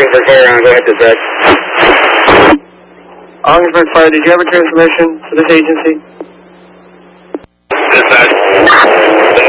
Augsburg Fire, go ahead, dispatch. Augsburg Fire, did you have a transmission for this agency? Dispatch.